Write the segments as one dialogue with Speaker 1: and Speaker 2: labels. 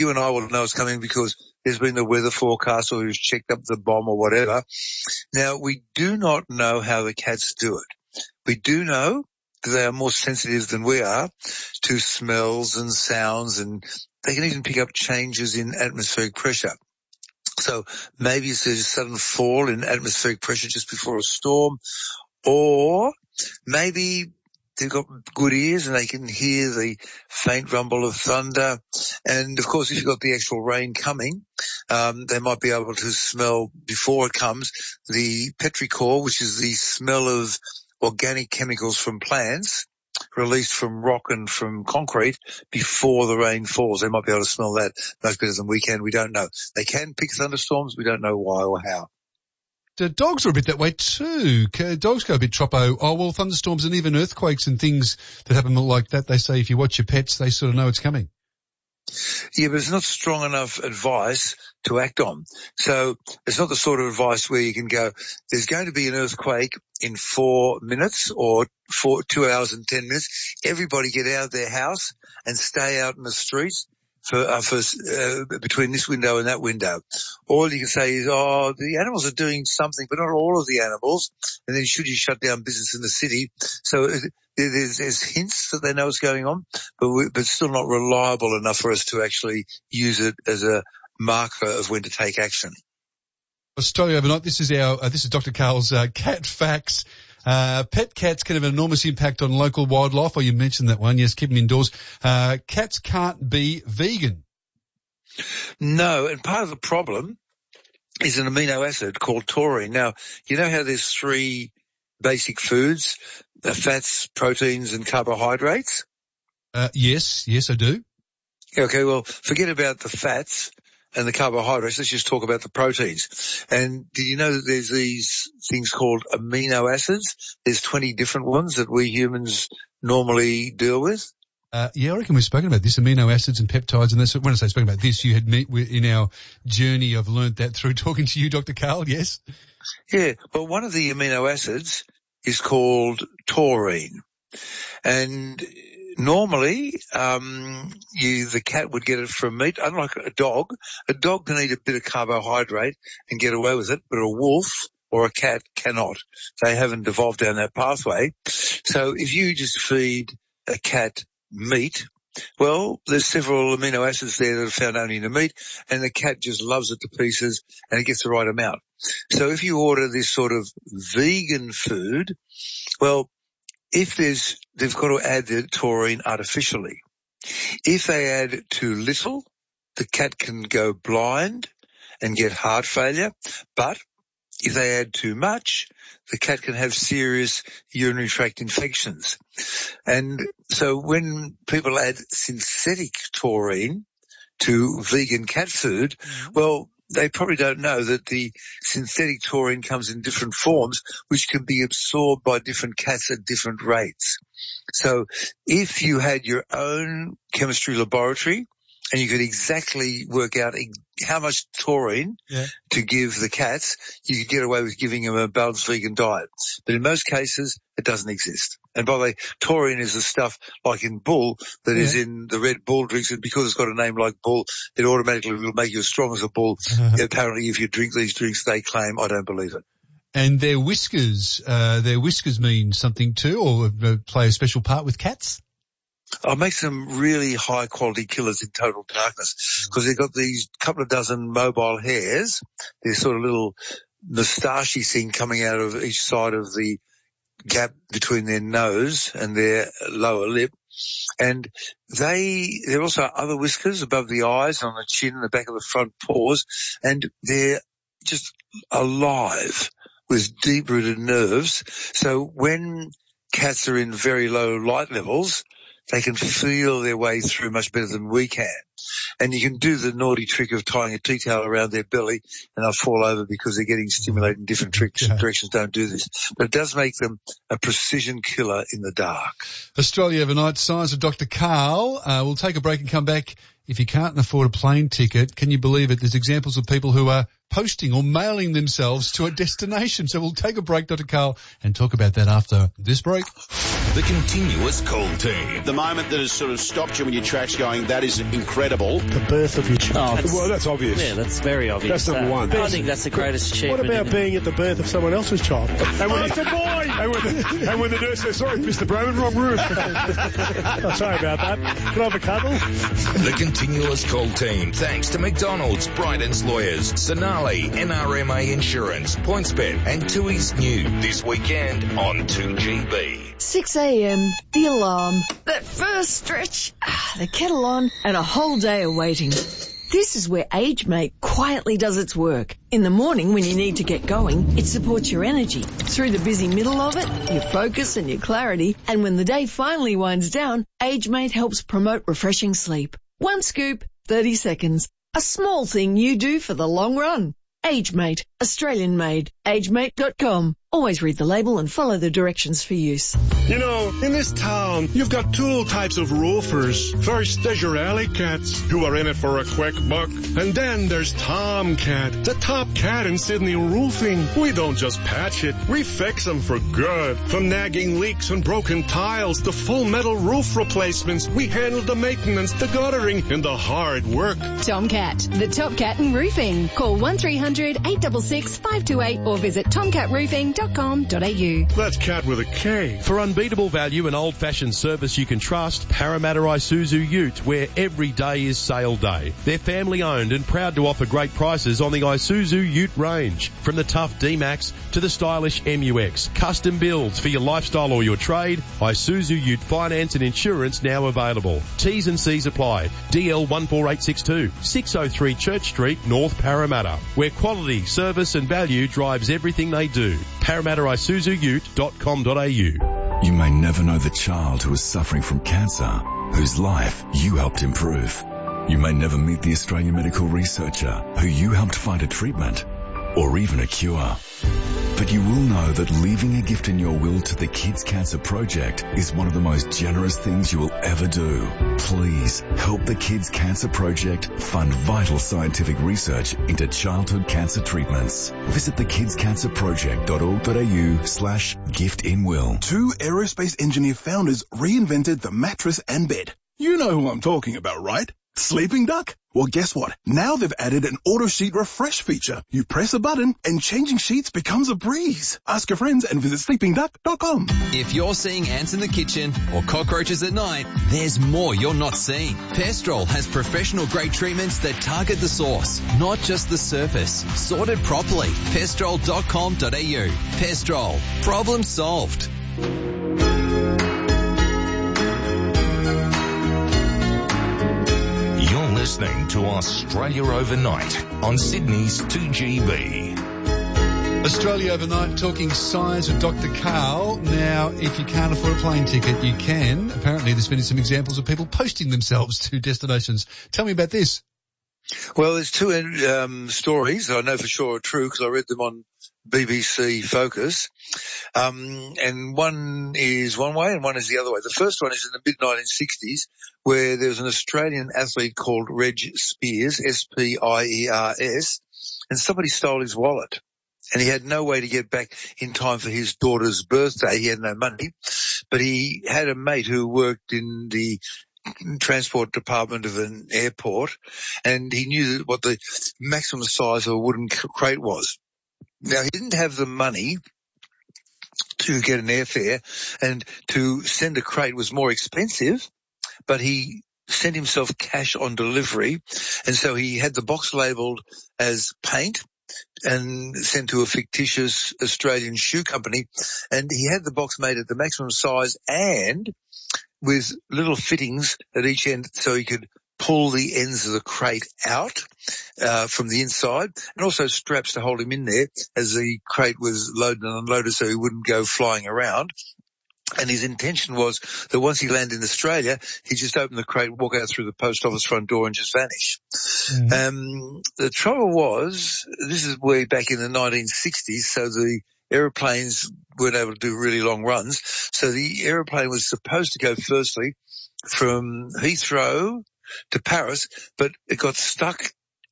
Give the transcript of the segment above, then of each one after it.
Speaker 1: you and I will know it's coming because there's been the weather forecast or who's checked up the bomb or whatever. Now, we do not know how the cats do it. We do know that they are more sensitive than we are to smells and sounds, and they can even pick up changes in atmospheric pressure. So maybe it's a sudden fall in atmospheric pressure just before a storm, or maybe they've got good ears and they can hear the faint rumble of thunder. And, of course, if you've got the actual rain coming, they might be able to smell, before it comes, the petrichor, which is the smell of organic chemicals from plants released from rock and from concrete before the rain falls. They might be able to smell that much better than we can. We don't know. They can pick thunderstorms. We don't know why or how.
Speaker 2: The dogs are a bit that way too. Dogs go a bit troppo. Oh, well, thunderstorms and even earthquakes and things that happen like that, they say if you watch your pets, they sort of know it's coming.
Speaker 1: Yeah, but it's not strong enough advice to act on. So it's not the sort of advice where you can go, there's going to be an earthquake in 4 minutes or 2 hours and 10 minutes. Everybody get out of their house and stay out in the streets for between this window and that window. All you can say is, oh, the animals are doing something, but not all of the animals. And then should you shut down business in the city? So there's hints that they know what's going on, but still not reliable enough for us to actually use it as a marker of when to take action.
Speaker 2: Australia Overnight, this is Dr. Karl's cat facts. Pet cats can have an enormous impact on local wildlife. Oh, you mentioned that one. Yes, keep them indoors. Cats can't be vegan.
Speaker 1: No, and part of the problem is an amino acid called taurine. Now, you know how there's 3 basic foods, fats, proteins, and carbohydrates?
Speaker 2: Yes, I do.
Speaker 1: Okay, well, forget about the fats and the carbohydrates. Let's just talk about the proteins. And did you know that there's these things called amino acids? There's 20 different ones that we humans normally deal with.
Speaker 2: Yeah, I reckon we've spoken about this, amino acids and peptides. And that's, when I say spoken about this, you had in our journey, I've learnt that through talking to you, Dr. Karl, yes?
Speaker 1: Yeah, well, one of the amino acids is called taurine. And normally, the cat would get it from meat, unlike a dog. A dog can eat a bit of carbohydrate and get away with it, but a wolf or a cat cannot. They haven't evolved down that pathway. So if you just feed a cat meat, well, there's several amino acids there that are found only in the meat, and the cat just loves it to pieces and it gets the right amount. So if you order this sort of vegan food, well, they've got to add the taurine artificially. If they add too little, the cat can go blind and get heart failure. But if they add too much, the cat can have serious urinary tract infections. And so when people add synthetic taurine to vegan cat food, well, they probably don't know that the synthetic taurine comes in different forms, which can be absorbed by different cats at different rates. So if you had your own chemistry laboratory and you could exactly work out how much taurine to give the cats, you could get away with giving them a balanced vegan diet. But in most cases, it doesn't exist. And by the way, taurine is the stuff like in Bull that is in the Red Bull drinks, and because it's got a name like Bull, it automatically will make you as strong as a bull. Apparently, if you drink these drinks, they claim, I don't believe it.
Speaker 2: And their whiskers mean something too, or play a special part with cats?
Speaker 1: It makes them really high quality killers in total darkness because they've got these couple of dozen mobile hairs. They're sort of little moustachey thing coming out of each side of the gap between their nose and their lower lip. And there also are other whiskers above the eyes, on the chin, and the back of the front paws, and they're just alive with deep-rooted nerves. So when cats are in very low light levels, they can feel their way through much better than we can. And you can do the naughty trick of tying a tea towel around their belly and they'll fall over because they're getting stimulated in different directions. Don't do this. But it does make them a precision killer in the dark.
Speaker 2: Australia Overnight, Science of Dr. Karl. We'll take a break and come back. If you can't afford a plane ticket, can you believe it? There's examples of people who are posting or mailing themselves to a destination. So we'll take a break, Dr. Karl, and talk about that after this break.
Speaker 3: The Continuous Call Team.
Speaker 4: The moment that has sort of stopped you in your tracks going, that is incredible.
Speaker 5: The birth of your child.
Speaker 6: Well, that's obvious.
Speaker 5: Yeah, that's very obvious.
Speaker 6: That's number one.
Speaker 5: I think that's the greatest achievement.
Speaker 6: What about being at the birth of someone else's child? And when it's a boy! And when the nurse says, sorry, Mr. Broman, wrong room. Oh, sorry about that. Can I have a cuddle?
Speaker 3: The Continuous Call Team. Thanks to McDonald's, Bryden's Lawyers, Sonali, NRMA Insurance, PointsBet and TUI's new this weekend on 2GB.
Speaker 7: 6 a.m, the alarm, that first stretch, the kettle on, and a whole day of waiting. This is where AgeMate quietly does its work. In the morning when you need to get going, it supports your energy. Through the busy middle of it, your focus and your clarity. And when the day finally winds down, AgeMate helps promote refreshing sleep. One scoop, 30 seconds. A small thing you do for the long run. AgeMate, Australian made. AgeMate.com. Always read the label and follow the directions for use.
Speaker 6: You know, in this town, you've got two types of roofers. First, there's your alley cats, who are in it for a quick buck. And then there's Tomcat, the top cat in Sydney roofing. We don't just patch it, we fix them for good. From nagging leaks and broken tiles to full metal roof replacements, we handle the maintenance, the guttering, and the hard work.
Speaker 8: Tomcat, the top cat in roofing. Call 1300 866 528 or visit tomcatroofing.com.au.
Speaker 6: That's cat with a K.
Speaker 9: For unbeatable value and old-fashioned service you can trust, Parramatta Isuzu Ute, where every day is sale day. They're family-owned and proud to offer great prices on the Isuzu Ute range. From the tough D-Max to the stylish MUX. Custom builds for your lifestyle or your trade. Isuzu Ute finance and insurance now available. T's and C's apply. DL 14862, 603 Church Street, North Parramatta, where quality, service and value drives everything they do. ParramattaIsuzuUte.com.au.
Speaker 10: You may never know the child who is suffering from cancer, whose life you helped improve. You may never meet the Australian medical researcher who you helped find a treatment or even a cure. But you will know that leaving a gift in your will to the Kids Cancer Project is one of the most generous things you will ever do. Please help the Kids Cancer Project fund vital scientific research into childhood cancer treatments. Visit thekidscancerproject.org.au/giftinwill.
Speaker 11: Two aerospace engineer founders reinvented the mattress and bed. You know who I'm talking about, right? Sleeping Duck? Well, guess what? Now they've added an auto sheet refresh feature. You press a button and changing sheets becomes a breeze. Ask your friends and visit sleepingduck.com.
Speaker 12: If you're seeing ants in the kitchen or cockroaches at night, there's more you're not seeing. Pestrol has professional grade treatments that target the source, not just the surface. Sorted properly. Pestrol.com.au. Pestrol. Problem solved.
Speaker 3: You're listening to Australia Overnight on Sydney's 2GB.
Speaker 2: Australia Overnight, talking science with Dr. Karl. Now, if you can't afford a plane ticket, you can. Apparently, there's been some examples of people posting themselves to destinations. Tell me about this.
Speaker 1: Well, there's two stories that I know for sure are true because I read them on BBC Focus. And one is one way and one is the other way. The first one is in the mid-1960s where there was an Australian athlete called Reg Spears, S-P-I-E-R-S, and somebody stole his wallet. And he had no way to get back in time for his daughter's birthday. He had no money, but he had a mate who worked in the transport department of an airport, and he knew what the maximum size of a wooden crate was. Now, he didn't have the money to get an airfare, and to send a crate was more expensive, but he sent himself cash on delivery, and so he had the box labelled as paint and sent to a fictitious Australian shoe company, and he had the box made at the maximum size and with little fittings at each end so he could pull the ends of the crate out from the inside, and also straps to hold him in there as the crate was loaded and unloaded so he wouldn't go flying around. And his intention was that once he landed in Australia, he'd just open the crate, walk out through the post office front door and just vanish. Mm-hmm. The trouble was, this is way back in the 1960s, so the aeroplanes weren't able to do really long runs. So the aeroplane was supposed to go firstly from Heathrow to Paris, but it got stuck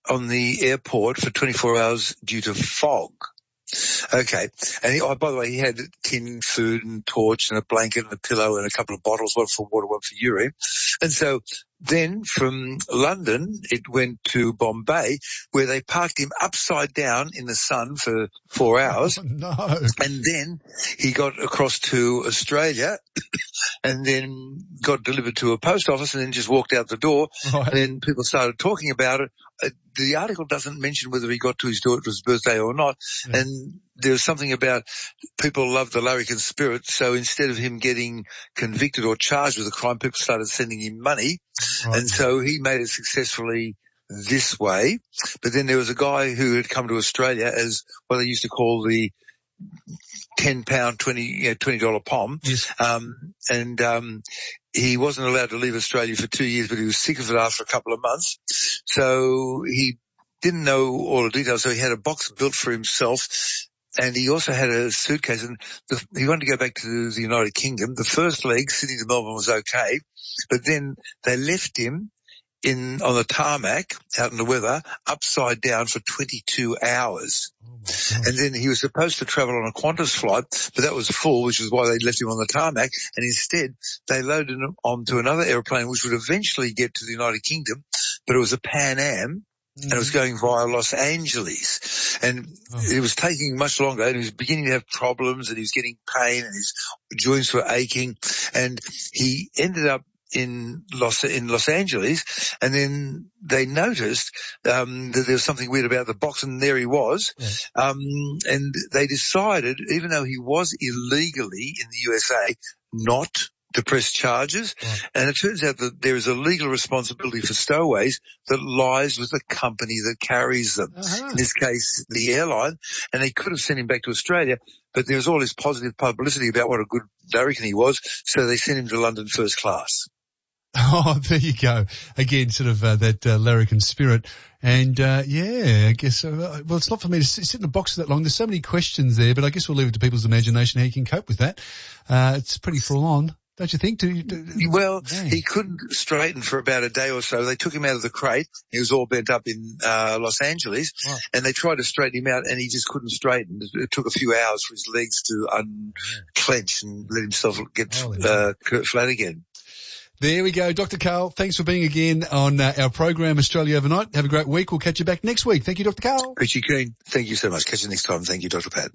Speaker 1: on the airport for 24 hours due to fog. Okay. And by the way, he had tin food and torch and a blanket and a pillow and a couple of bottles, one for water, one for urine. And so then from London, it went to Bombay, where they parked him upside down in the sun for 4 hours.
Speaker 2: Oh, no.
Speaker 1: And then he got across to Australia and then got delivered to a post office and then just walked out the door.
Speaker 2: Right.
Speaker 1: And then people started talking about it. The article doesn't mention whether he got to his daughter's birthday or not. Yeah. And there's something about people love the larrikin spirit. So instead of him getting convicted or charged with a crime, people started sending him money. Right. And so he made it successfully this way. But then there was a guy who had come to Australia as what they used to call the £10, $20 POM.
Speaker 2: Yes.
Speaker 1: He wasn't allowed to leave Australia for 2 years, but he was sick of it after a couple of months. So he didn't know all the details. So he had a box built for himself. And he also had a suitcase, and he wanted to go back to the United Kingdom. The first leg, Sydney to Melbourne, was okay, but then they left him on the tarmac out in the weather upside down for 22 hours. Oh, and then he was supposed to travel on a Qantas flight, but that was full, which is why they left him on the tarmac. And instead they loaded him onto another airplane, which would eventually get to the United Kingdom, but it was a Pan Am. And it was going via Los Angeles, and it was taking much longer, and he was beginning to have problems, and he was getting pain, and his joints were aching, and he ended up in Los Angeles, and then they noticed that there was something weird about the box, and there he was. Yeah. And they decided, even though he was illegally in the USA, not to press charges. Right. And it turns out that there is a legal responsibility for stowaways that lies with the company that carries them. In this case, the airline. And they could have sent him back to Australia, but there was all this positive publicity about what a good larrikin he was, so they sent him to London first class.
Speaker 2: Oh, there you go. Again, sort of that larrikin spirit. And I guess, well, it's not for me to sit in a box for that long. There's so many questions there, but I guess we'll leave it to people's imagination how you can cope with that. It's pretty full on. Don't you think?
Speaker 1: Well, he couldn't straighten for about a day or so. They took him out of the crate. He was all bent up in Los Angeles, and they tried to straighten him out, and he just couldn't straighten. It took a few hours for his legs to unclench and let himself get flat again.
Speaker 2: There we go. Dr. Karl, thanks for being again on our program, Australia Overnight. Have a great week. We'll catch you back next week. Thank you, Dr. Karl.
Speaker 1: Richie Keen, thank you so much. Catch you next time. Thank you, Dr. Pat.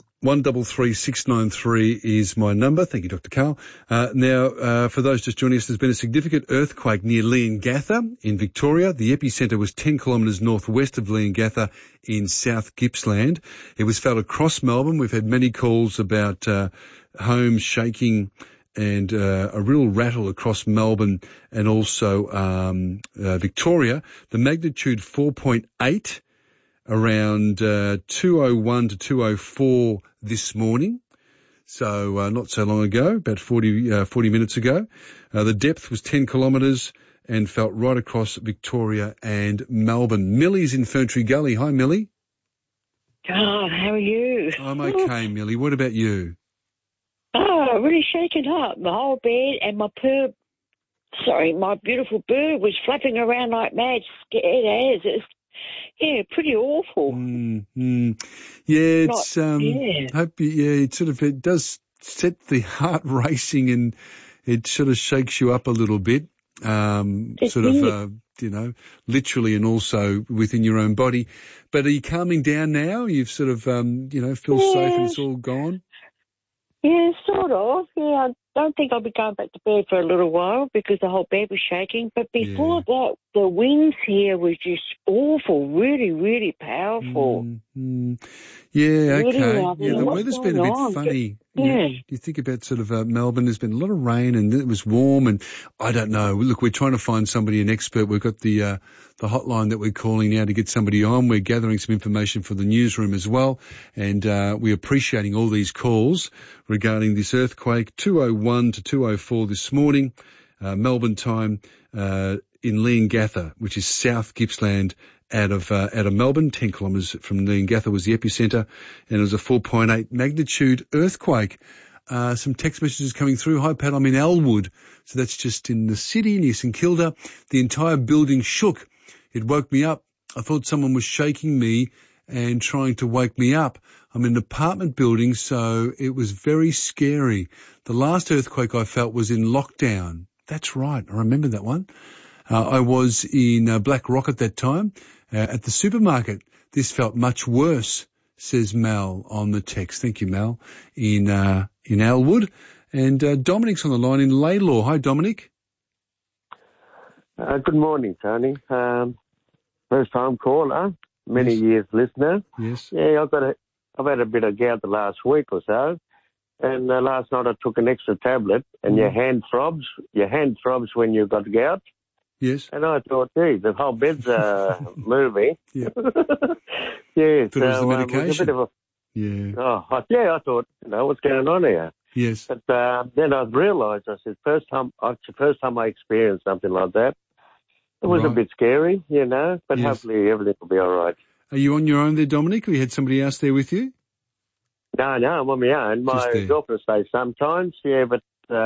Speaker 13: 133693 is my number. Thank you, Dr. Karl. Now, for those just joining us, there's been a significant earthquake near Leongatha in Victoria. The epicentre was 10 kilometres northwest of Leongatha in South Gippsland. It was felt across Melbourne. We've had many calls about homes shaking and a real rattle across Melbourne and also Victoria. The magnitude 4.8 around 2:01 to 2:04 this morning. So not so long ago, about 40 minutes ago. The depth was 10 kilometres and felt right across Victoria and Melbourne. Millie's in Ferntree Gully. Hi, Millie.
Speaker 14: God, how are you?
Speaker 13: I'm okay, Millie. What about you?
Speaker 14: Oh, really shaken up. The whole bed and my beautiful bird was flapping around like mad, scared as. It's, pretty awful.
Speaker 13: Yeah, it's, it does set the heart racing and it sort of shakes you up a little bit. Literally and also within your own body. But are you calming down now? You've sort of, feel safe and it's all gone?
Speaker 14: Yeah, sort of. Yeah, I don't think I'll be going back to bed for a little while because the whole bed was shaking. But before that, the winds here was just awful, really, really powerful.
Speaker 13: Yeah,
Speaker 14: really
Speaker 13: okay.
Speaker 14: lovely.
Speaker 13: Yeah, the weather's been a bit funny. You think about sort of Melbourne, there's been a lot of rain and it was warm and I don't know. Look, we're trying to find somebody, an expert. We've got the hotline that we're calling now to get somebody on. We're gathering some information for the newsroom as well. And we're appreciating all these calls regarding this earthquake. 2:01 to 2:04 this morning, Melbourne time, in Leongatha, which is South Gippsland out of Melbourne. 10 kilometres from Leongatha was the epicentre, and it was a 4.8 magnitude earthquake. Some text messages coming through. Hi, Pat, I'm in Elwood. So that's just in the city near St Kilda. The entire building shook. It woke me up. I thought someone was shaking me and trying to wake me up. I'm in an apartment building, so it was very scary. The last earthquake I felt was in lockdown. That's right. I remember that one. I was in Black Rock at that time at the supermarket. This felt much worse, says Mel on the text. Thank you, Mel, in Elwood. And Dominic's on the line in Laylaw. Hi, Dominic.
Speaker 15: Good morning, Tony. First time caller, many years listener.
Speaker 13: Yes.
Speaker 15: Yeah, I've had a bit of gout the last week or so, and last night I took an extra tablet, and your hand throbs when you've got gout.
Speaker 13: Yes.
Speaker 15: And I thought, gee, the whole bed's moving.
Speaker 13: Yeah.
Speaker 15: Yeah.
Speaker 13: But it was the medication.
Speaker 15: It was a bit of a, I thought, what's going on here?
Speaker 13: Yes.
Speaker 15: But then I realised, I said, first time I experienced something like that. It was a bit scary, but hopefully everything will be all right.
Speaker 13: Are you on your own there, Dominic, or you had somebody else there with you?
Speaker 15: No, I'm on my own. My girlfriend stays sometimes, but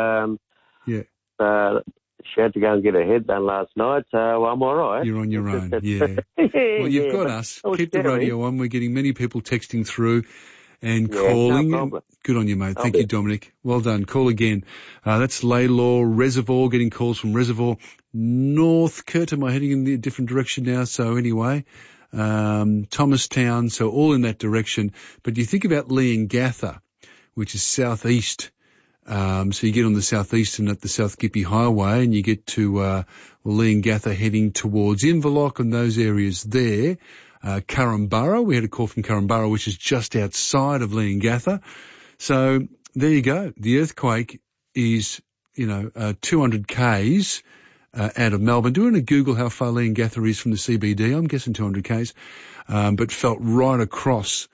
Speaker 15: she had to go and get her head done last night, so I'm all right.
Speaker 13: You're on your own, yeah. Well, you've got us. Keep the radio on. We're getting many people texting through and calling.
Speaker 15: No,
Speaker 13: good on you, mate. Thank you, Dominic. Well done. Call again. That's Laylaw, Reservoir, getting calls from Reservoir. Northcote, am I heading in a different direction now? So anyway, Thomastown, so all in that direction. But you think about Leongatha, which is southeast. So you get on the southeastern at the South Gippy Highway and you get to Leongatha heading towards Inverloch and those areas there. Currumburra, we had a call from Currumburra, which is just outside of Leongatha. So there you go. The earthquake is, 200 k's out of Melbourne. Do you want to Google how far Leongatha is from the CBD? I'm guessing 200 k's, but felt right across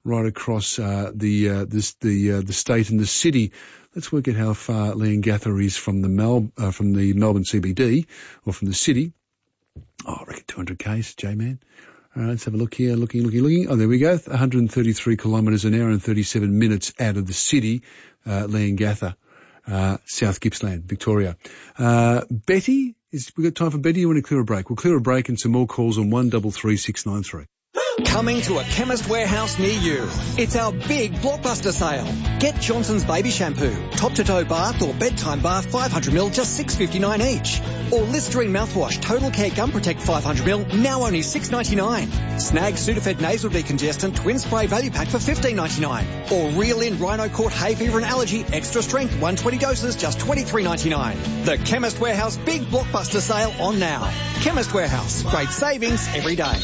Speaker 13: the state and the city. Let's work out how far Leongatha is from the Melbourne CBD or from the city. Oh, I reckon 200 k's, J-Man. All right, let's have a look here. Looking. Oh, there we go. 133 kilometres an hour and 37 minutes out of the city, Leongatha, South Gippsland, Victoria. Betty, we got time for Betty? You want to clear a break? We'll clear a break and some more calls on 133693.
Speaker 16: Coming to a Chemist Warehouse near you. It's our big blockbuster sale. Get Johnson's Baby Shampoo, top-to-toe bath or bedtime bath 500ml, just $6.59 each. Or Listerine mouthwash, Total Care Gum Protect 500ml, now only $6.99. Snag Sudafed Nasal Decongestant Twin Spray Value Pack for $15.99. Or Reel In Rhino Court Hay Fever and Allergy Extra Strength 120 doses, just $23.99. The Chemist Warehouse big blockbuster sale on now. Chemist Warehouse, great savings every day.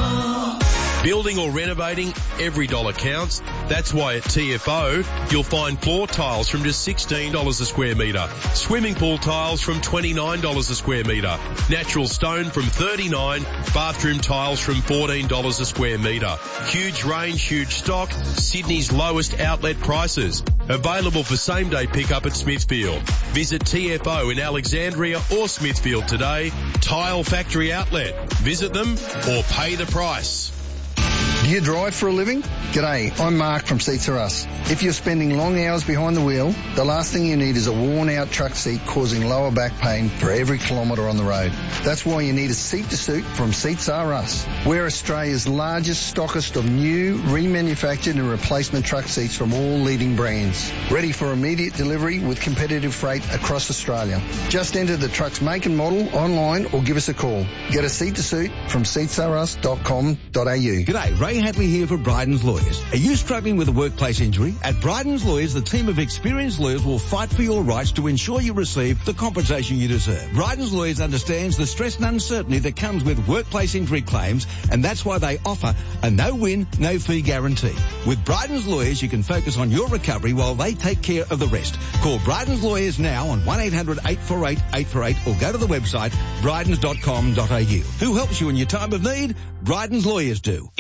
Speaker 9: Building or renovating, every dollar counts. That's why at TFO, you'll find floor tiles from just $16 a square metre, swimming pool tiles from $29 a square metre, natural stone from $39, bathroom tiles from $14 a square metre. Huge range, huge stock, Sydney's lowest outlet prices. Available for same-day pickup at Smithfield. Visit TFO in Alexandria or Smithfield today. Tile Factory Outlet. Visit them or pay the price.
Speaker 17: Do you drive for a living? G'day, I'm Mark from Seats Are Us. If you're spending long hours behind the wheel, the last thing you need is a worn-out truck seat causing lower back pain for every kilometre on the road. That's why you need a seat-to-suit from Seats Are Us. We're Australia's largest stockist of new, remanufactured and replacement truck seats from all leading brands. Ready for immediate delivery with competitive freight across Australia. Just enter the truck's make and model online or give us a call. Get a seat-to-suit from seatsarus.com.au.
Speaker 18: G'day, Ray Hatley here for Bryden's Lawyers. Are you struggling with a workplace injury? At Bryden's Lawyers, the team of experienced lawyers will fight for your rights to ensure you receive the compensation you deserve. Bryden's Lawyers understands the stress and uncertainty that comes with workplace injury claims, and that's why they offer a no-win, no-fee guarantee. With Bryden's Lawyers, you can focus on your recovery while they take care of the rest. Call Bryden's Lawyers now on 1-800-848-848 or go to the website brydens.com.au. Who helps you in your time of need? Bryden's Lawyers do.
Speaker 19: Importing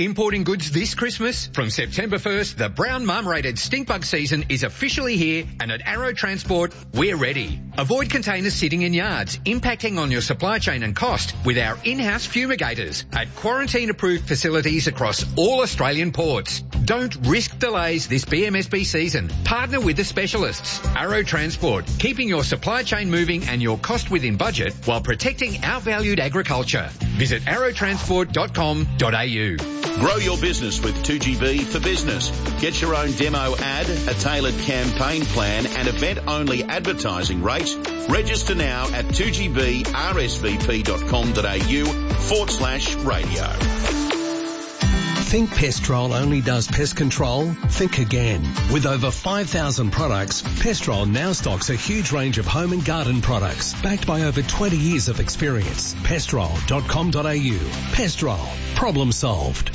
Speaker 19: goods this Christmas? From September 1st, the brown mum-rated stink bug season is officially here, and at Arrow Transport, we're ready. Avoid containers sitting in yards, impacting on your supply chain and cost with our in-house fumigators at quarantine-approved facilities across all Australian ports. Don't risk delays this BMSB season. Partner with the specialists. Arrow Transport, keeping your supply chain moving and your cost within budget while protecting our valued agriculture. Visit arrowtransport.com.au.
Speaker 4: Grow your business with 2GB for Business. Get your own demo ad, a tailored campaign plan and event-only advertising rates. Register now at 2gbrsvp.com.au/radio.
Speaker 20: Think Pestrol only does pest control? Think again. With over 5,000 products, Pestrol now stocks a huge range of home and garden products, backed by over 20 years of experience. Pestrol.com.au. Pestrol. Problem solved.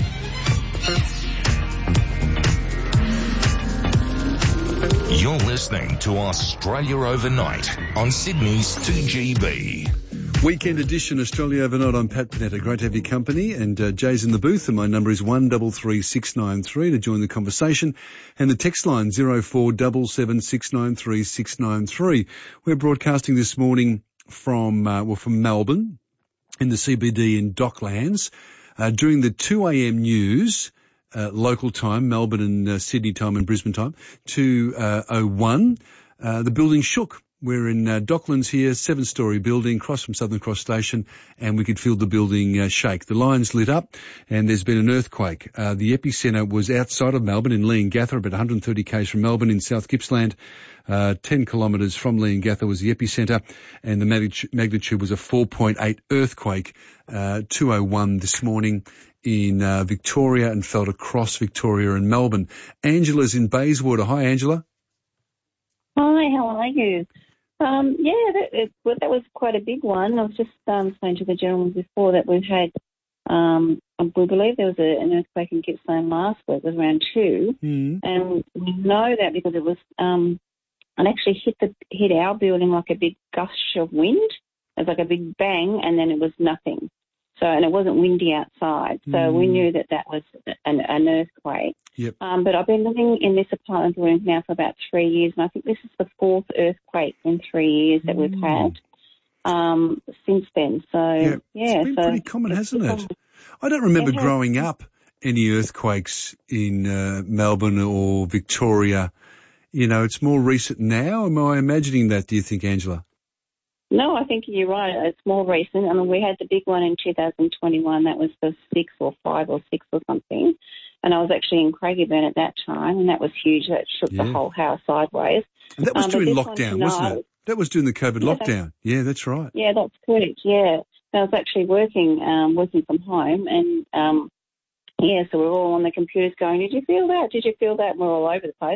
Speaker 3: You're listening to Australia Overnight on Sydney's 2GB.
Speaker 13: Weekend edition, Australia Overnight. I'm Pat Panetta. Great to have your company. And Jay's in the booth, and my number is 133693 to join the conversation. And the text line 0477693693. We're broadcasting this morning from Melbourne in the CBD in Docklands. During the 2 a.m. news, local time, Melbourne and Sydney time and Brisbane time, 2:01, the building shook. We're in Docklands here, 7-storey building, across from Southern Cross Station, and we could feel the building shake. The lines lit up, and there's been an earthquake. The epicentre was outside of Melbourne in Leongatha, about 130 k's from Melbourne in South Gippsland. 10 kilometres from Leongatha was the epicentre, and the magnitude was a 4.8 earthquake, 2:01 this morning in Victoria, and felt across Victoria and Melbourne. Angela's in Bayswater. Hi, Angela.
Speaker 21: Hi, how are you? That was quite a big one. I was just saying to the gentleman before that we've had, we believe there was an earthquake in Gippsland last week. It was around 2, and we know that because it was, it actually hit our building like a big gush of wind. It was like a big bang, and then it was nothing. So, and it wasn't windy outside, so we knew that was an earthquake.
Speaker 13: Yep.
Speaker 21: But I've been living in this apartment building now for about 3 years, and I think this is the 4th earthquake in 3 years that we've had since then. So,
Speaker 13: it's been pretty common, hasn't it? I don't remember growing up any earthquakes in Melbourne or Victoria. You know, it's more recent now. Am I imagining that, do you think, Angela?
Speaker 21: No, I think you're right. It's more recent. I mean, we had the big one in 2021. That was the 6 or 5 or 6 or something. And I was actually in Craigieburn at that time, and that was huge. That shook the whole house sideways.
Speaker 13: And that was during lockdown, wasn't it? That was during the COVID lockdown. Yeah, that's right.
Speaker 21: Yeah, that's correct. Yeah. I was actually working from home, and, so we're all on the computers going, did you feel that? Did you feel that? And we're all over the place.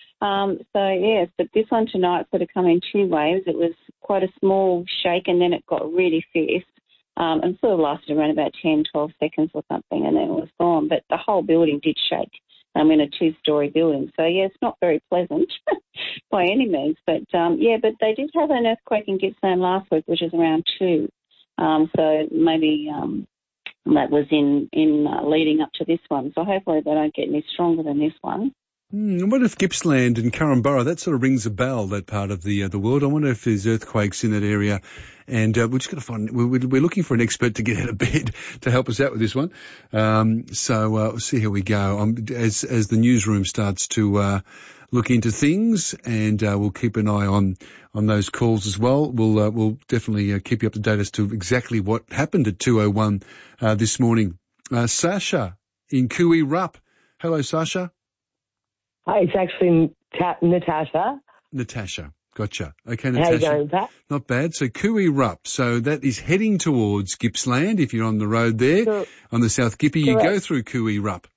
Speaker 21: But this one tonight sort of come in 2 waves. It was quite a small shake, and then it got really fierce, and sort of lasted around about 10, 12 seconds or something, and then it was gone. But the whole building did shake. I'm in a 2-storey building, so it's not very pleasant by any means. But but they did have an earthquake in Gippsland last week, which is around 2. So maybe that was in leading up to this one. So hopefully they don't get any stronger than this one.
Speaker 13: I wonder if Gippsland and Currumborough, that sort of rings a bell, that part of the world. I wonder if there's earthquakes in that area. And we're just going to find, we're looking for an expert to get out of bed to help us out with this one. So we'll see how we go. As the newsroom starts to look into things, and we'll keep an eye on those calls as well. We'll definitely keep you up to date as to exactly what happened at 2:01 this morning. Sasha in Kui Rup. Hello, Sasha.
Speaker 22: Hi, it's actually Natasha.
Speaker 13: Natasha. Gotcha. Okay, Natasha.
Speaker 22: How you going, Pat?
Speaker 13: Not bad. So Kui Rup. So that is heading towards Gippsland. If you're on the road there, on the South Gippy, you go through Kui Rup.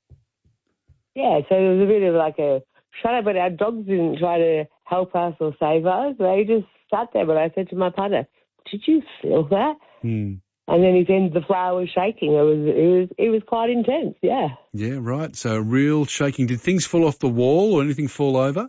Speaker 22: Yeah, so there was a bit of like a shut-up, but our dogs didn't try to help us or save us. They just sat there. But I said to my partner, did you feel that? And then the floor was shaking. It was quite intense, yeah.
Speaker 13: Yeah, right. So real shaking. Did things fall off the wall or anything fall over?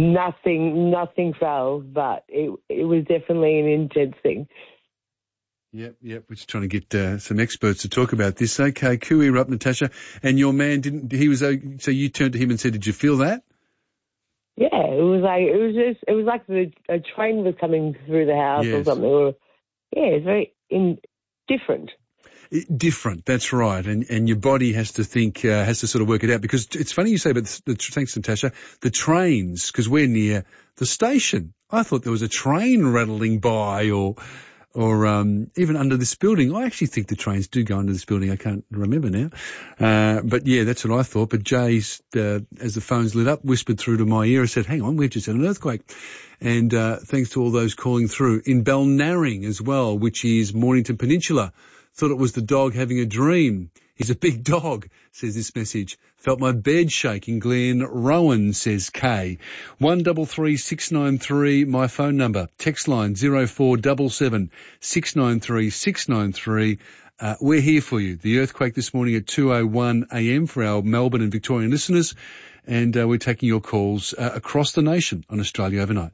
Speaker 22: Nothing fell, but it was definitely an intense thing.
Speaker 13: Yep. We're just trying to get some experts to talk about this. Okay, Kui up, Natasha. And your man so you turned to him and said, did you feel that?
Speaker 22: Yeah, it was like a train was coming through the house or something. It's very different.
Speaker 13: Different, that's right. And your body has to sort of work it out, because it's funny you say about thanks, Natasha, the trains, because we're near the station. I thought there was a train rattling by or even under this building. I actually think the trains do go under this building. I can't remember now. But yeah, that's what I thought. But Jay's, as the phones lit up, whispered through to my ear and said, hang on, we've just had an earthquake. And thanks to all those calling through. In Balnarring as well, which is Mornington Peninsula, thought it was the dog having a dream. He's a big dog, says this message. Felt my bed shake in Glen Rowan, says Kay. 133693, my phone number. Text line 0477 693 693. We're here for you. The earthquake this morning at 2:01 a.m. for our Melbourne and Victorian listeners. And we're taking your calls across the nation on Australia Overnight.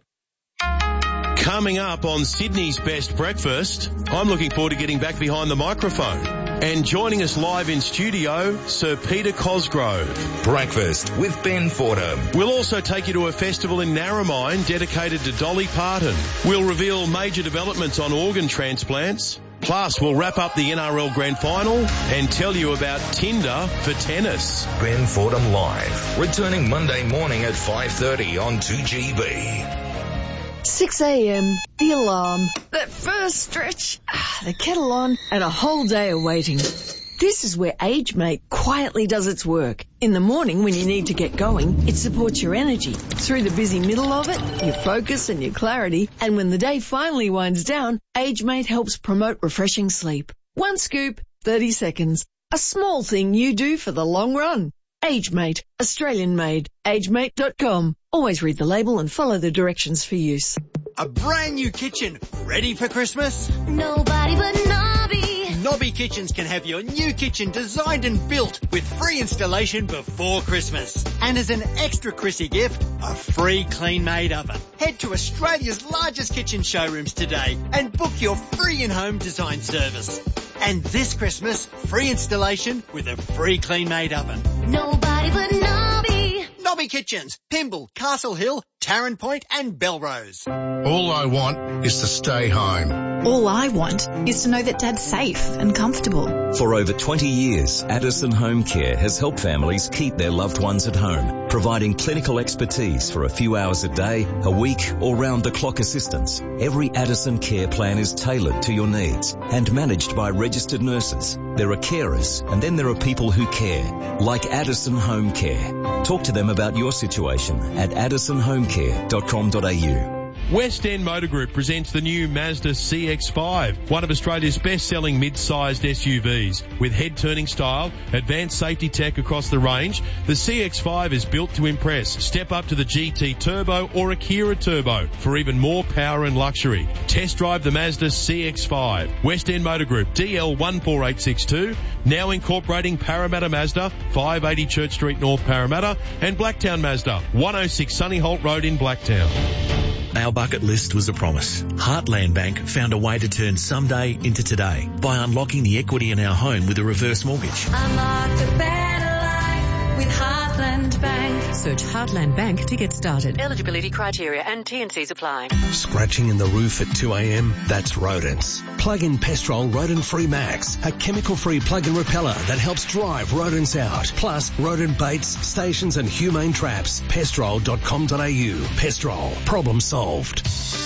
Speaker 9: Coming up on Sydney's Best Breakfast, I'm looking forward to getting back behind the microphone. And joining us live in studio, Sir Peter Cosgrove.
Speaker 3: Breakfast with Ben Fordham.
Speaker 9: We'll also take you to a festival in Narromine dedicated to Dolly Parton. We'll reveal major developments on organ transplants. Plus, we'll wrap up the NRL Grand Final and tell you about Tinder for tennis.
Speaker 3: Ben Fordham Live, returning Monday morning at 5:30 on 2GB.
Speaker 5: 6 a.m, the alarm, that first stretch, the kettle on, and a whole day of waiting. This is where AgeMate quietly does its work. In the morning when you need to get going, it supports your energy. Through the busy middle of it, your focus and your clarity. And when the day finally winds down, AgeMate helps promote refreshing sleep. One scoop, 30 seconds. A small thing you do for the long run. AgeMate, Australian made. AgeMate.com. Always read the label and follow the directions for use.
Speaker 7: A brand new kitchen, ready for Christmas?
Speaker 23: Nobody but Nobby.
Speaker 7: Nobby Kitchens can have your new kitchen designed and built with free installation before Christmas. And as an extra Chrissy gift, a free clean-made oven. Head to Australia's largest kitchen showrooms today and book your free in-home design service. And this Christmas, free installation with a free clean-made oven.
Speaker 23: Nobody but Nobby.
Speaker 7: Nobby Kitchens, Pymble, Castle Hill, Tarrant Point and Belrose.
Speaker 24: All I want is to stay home.
Speaker 25: All I want is to know that Dad's safe and comfortable.
Speaker 26: For over 20 years, Addison Home Care has helped families keep their loved ones at home, providing clinical expertise for a few hours a day, a week, or round-the-clock assistance. Every Addison care plan is tailored to your needs and managed by registered nurses. There are carers, and then there are people who care, like Addison Home Care. Talk to them about your situation at addisonhomecare.com.au.
Speaker 9: West End Motor Group presents the new Mazda CX-5, one of Australia's best-selling mid-sized SUVs. With head-turning style, advanced safety tech across the range, the CX-5 is built to impress. Step up to the GT Turbo or Akira Turbo for even more power and luxury. Test drive the Mazda CX-5. West End Motor Group, DL 14862, now incorporating Parramatta Mazda, 580 Church Street North, Parramatta, and Blacktown Mazda, 106 Sunny Holt Road in Blacktown.
Speaker 27: Our bucket list was a promise. Heartland Bank found a way to turn someday into today by unlocking the equity in our home with a reverse mortgage.
Speaker 23: Unlock a better life with Heartland Bank.
Speaker 28: Search Heartland Bank to get started. Eligibility criteria and T&Cs apply.
Speaker 20: Scratching in the roof at 2 a.m? That's rodents. Plug in Pestrol Rodent Free Max, a chemical-free plug-in repeller that helps drive rodents out. Plus, rodent baits, stations and humane traps. Pestrol.com.au. Pestrol. Problem solved.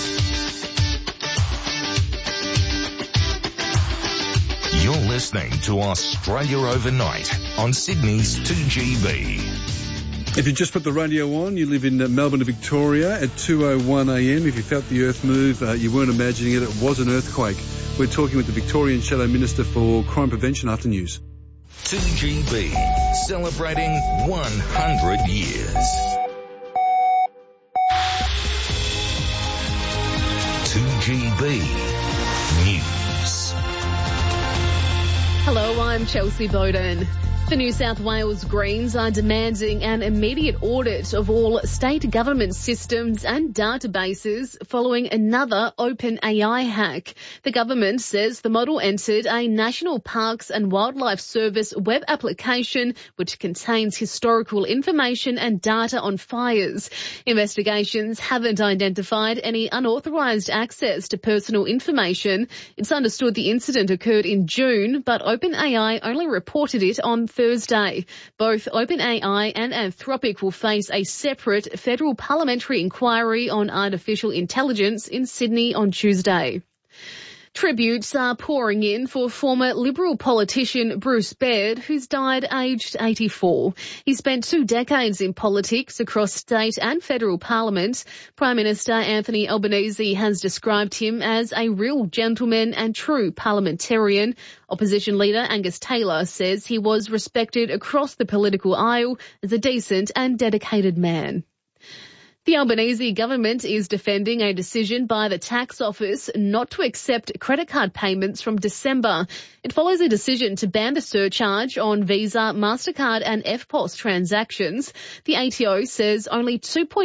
Speaker 3: You're listening to Australia Overnight on Sydney's 2GB.
Speaker 13: If you just put the radio on, you live in Melbourne and Victoria at 2:01 a.m. If you felt the earth move, you weren't imagining it. It was an earthquake. We're talking with the Victorian Shadow Minister for Crime Prevention after news.
Speaker 3: 2GB, celebrating 100 years. 2GB News.
Speaker 1: Hello, I'm Chelsea Bowden. The New South Wales Greens are demanding an immediate audit of all state government systems and databases following another OpenAI hack. The government says the model entered a National Parks and Wildlife Service web application which contains historical information and data on fires. Investigations haven't identified any unauthorised access to personal information. It's understood the incident occurred in June, but OpenAI only reported it on Thursday. Both OpenAI and Anthropic will face a separate federal parliamentary inquiry on artificial intelligence in Sydney on Tuesday. Tributes are pouring in for former Liberal politician Bruce Baird, who's died aged 84. He spent 2 decades in politics across state and federal parliament. Prime Minister Anthony Albanese has described him as a real gentleman and true parliamentarian. Opposition leader Angus Taylor says he was respected across the political aisle as a decent and dedicated man. The Albanese government is defending a decision by the tax office not to accept credit card payments from December. It follows a decision to ban the surcharge on Visa, MasterCard and EFTPOS transactions. The ATO says only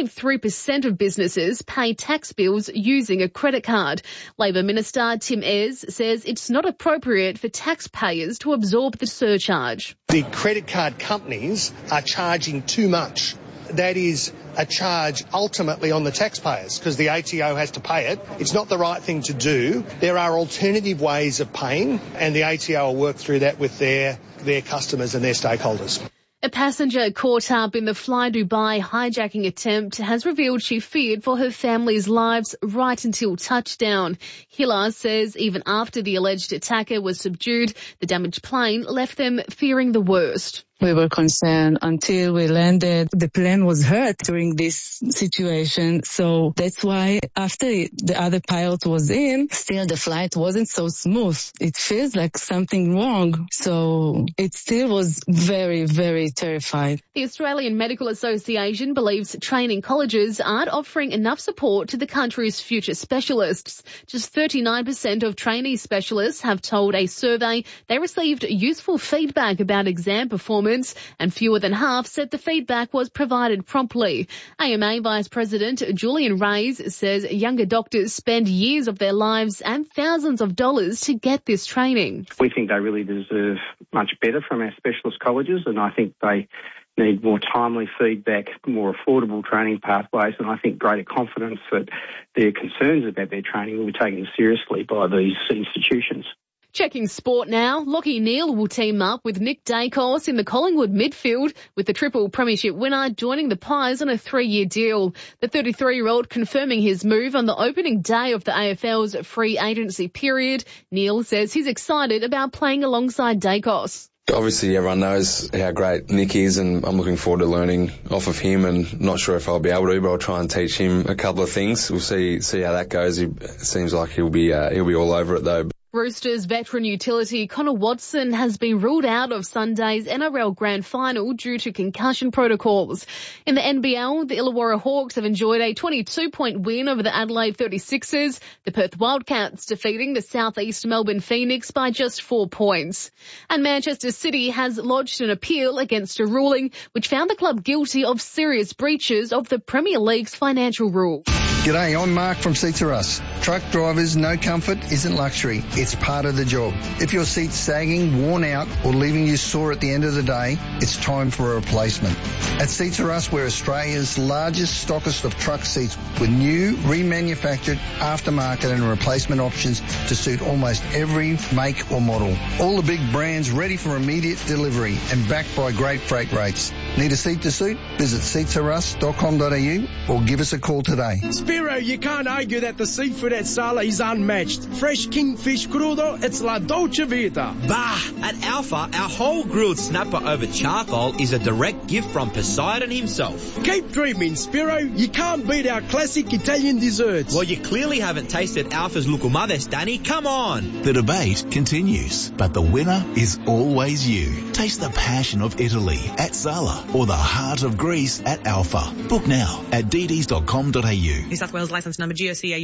Speaker 1: 2.3% of businesses pay tax bills using a credit card. Labor Minister Tim Ayres says it's not appropriate for taxpayers to absorb the surcharge.
Speaker 2: The credit card companies are charging too much. That is a charge ultimately on the taxpayers because the ATO has to pay it. It's not the right thing to do. There are alternative ways of paying and the ATO will work through that with their customers and their stakeholders.
Speaker 1: A passenger caught up in the Fly Dubai hijacking attempt has revealed she feared for her family's lives right until touchdown. Hila says even after the alleged attacker was subdued, the damaged plane left them fearing the worst.
Speaker 6: We were concerned until we landed. The plane was hurt during this situation. So that's why after the other pilot was in, still the flight wasn't so smooth. It feels like something wrong. So it still was very, very terrified.
Speaker 1: The Australian Medical Association believes training colleges aren't offering enough support to the country's future specialists. Just 39% of trainee specialists have told a survey they received useful feedback about exam performance, and fewer than half said the feedback was provided promptly. AMA Vice President Julian Reyes says younger doctors spend years of their lives and thousands of dollars to get this training.
Speaker 8: We think they really deserve much better from our specialist colleges, and I think they need more timely feedback, more affordable training pathways, and I think greater confidence that their concerns about their training will be taken seriously by these institutions.
Speaker 1: Checking sport now, Lachie Neale will team up with Nick Dacos in the Collingwood midfield, with the triple premiership winner joining the Pies on a 3-year deal. The 33-year-old confirming his move on the opening day of the AFL's free agency period. Neale says he's excited about playing alongside Dacos.
Speaker 10: Obviously, everyone knows how great Nick is, and I'm looking forward to learning off of him, and not sure if I'll be able to, but I'll try and teach him a couple of things. We'll see how that goes. It seems like he'll be all over it, though.
Speaker 1: Roosters veteran utility Connor Watson has been ruled out of Sunday's NRL Grand Final due to concussion protocols. In the NBL, the Illawarra Hawks have enjoyed a 22-point win over the Adelaide 36ers, the Perth Wildcats defeating the Southeast Melbourne Phoenix by just 4 points. And Manchester City has lodged an appeal against a ruling which found the club guilty of serious breaches of the Premier League's financial rules.
Speaker 17: G'day, I'm Mark from Seats Are Us. Truck drivers, no comfort isn't luxury. It's part of the job. If your seat's sagging, worn out, or leaving you sore at the end of the day, it's time for a replacement. At Seats Are Us, we're Australia's largest stockist of truck seats with new, remanufactured, aftermarket and replacement options to suit almost every make or model. All the big brands ready for immediate delivery and backed by great freight rates. Need a seat to suit? Visit seatsarus.com.au or give us a call today.
Speaker 11: Spiro, you can't argue that the seafood at Sala is unmatched. Fresh kingfish crudo, it's la dolce vita.
Speaker 12: Bah! At Alpha, our whole grilled snapper over charcoal is a direct gift from Poseidon himself.
Speaker 11: Keep dreaming, Spiro. You can't beat our classic Italian desserts.
Speaker 12: Well, you clearly haven't tasted Alpha's Lucumades, Danny. Come on!
Speaker 27: The debate continues, but the winner is always you. Taste the passion of Italy at Sala or the heart of Greece at Alpha. Book now at dds.com.au.
Speaker 28: New South Wales licence number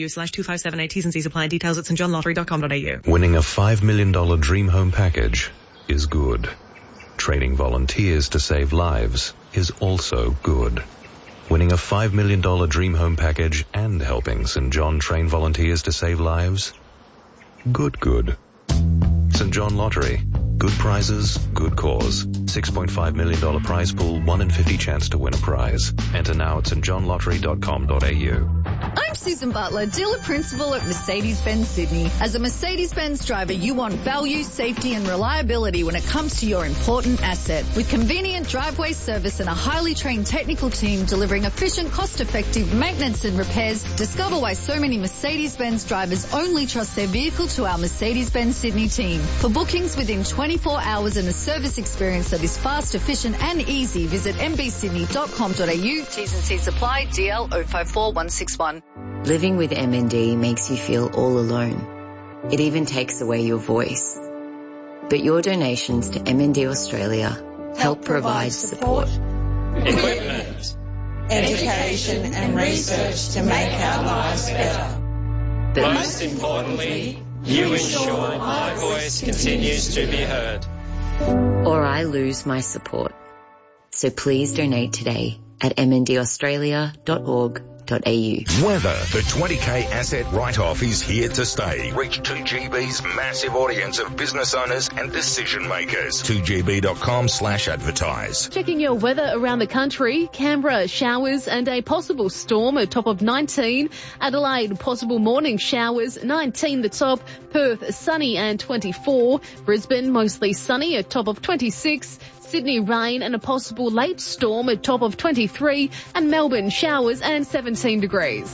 Speaker 28: GOCAU/257A. T's and C's apply. Details at stjohnlottery.com.au.
Speaker 14: Winning a $5 million dream home package
Speaker 4: is good. Training volunteers to save lives is also good. Winning a $5 million Dream Home package and helping St. John train volunteers to save lives? Good. St. John Lottery. Good prizes, good cause. $6.5 million prize pool, 1 in 50 chance to win a prize. Enter now at stjohnlottery.com.au.
Speaker 14: I'm Susan Butler, dealer principal at Mercedes-Benz Sydney. As a Mercedes-Benz driver, you want value, safety and reliability when it comes to your important asset. With convenient driveway service and a highly trained technical team delivering efficient, cost-effective maintenance and repairs, discover why so many Mercedes-Benz drivers only trust their vehicle to our Mercedes-Benz Sydney team. For bookings within 24 hours and a service experience that is fast, efficient and easy, visit mbsydney.com.au. T's and C's apply. DL 054161.
Speaker 15: Living with MND makes you feel all alone. It even takes away your voice. But your donations to MND Australia help provide support,
Speaker 16: equipment, education and research to make our lives better.
Speaker 15: But
Speaker 16: most importantly, you ensure my voice continues to be heard.
Speaker 15: Or I lose my support. So please donate today at mndaustralia.org.au.
Speaker 3: Weather. The 20K asset write-off is here to stay. Reach 2GB's massive audience of business owners and decision makers. 2gb.com/advertise.
Speaker 1: Checking your weather around the country. Canberra, showers and a possible storm, a top of 19. Adelaide, possible morning showers, 19 the top. Perth, sunny and 24. Brisbane, mostly sunny, a top of 26. Sydney, rain and a possible late storm, a top of 23, and Melbourne, showers and 17 degrees.